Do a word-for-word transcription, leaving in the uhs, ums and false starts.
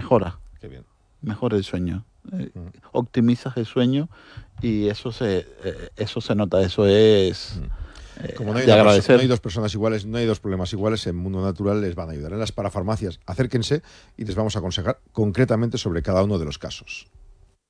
mejora. Qué bien. Mejora el sueño. Eh, Mm. optimizas el sueño y eso se, eh, eso se nota, eso es Mm. eh, Como no hay, de una perso- agradecer. no hay dos personas iguales, no hay dos problemas iguales, en Mundo Natural les van a ayudar. En las parafarmacias, acérquense y les vamos a aconsejar concretamente sobre cada uno de los casos.